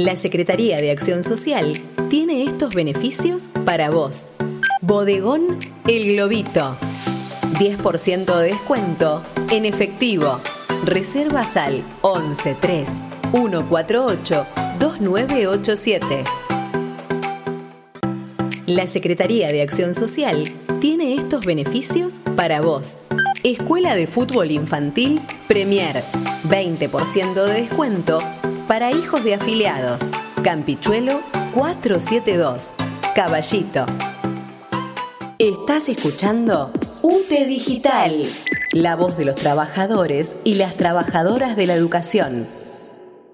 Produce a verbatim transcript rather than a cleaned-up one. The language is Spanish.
La Secretaría de Acción Social tiene estos beneficios para vos. Bodegón El Globito. diez por ciento de descuento en efectivo. Reservas al once tres uno cuatro ocho dos nueve ocho siete. La Secretaría de Acción Social tiene estos beneficios para vos. Escuela de Fútbol Infantil Premier. veinte por ciento de descuento para hijos de afiliados. Campichuelo cuatrocientos setenta y dos. Caballito. Estás escuchando U T E Digital, la voz de los trabajadores y las trabajadoras de la educación.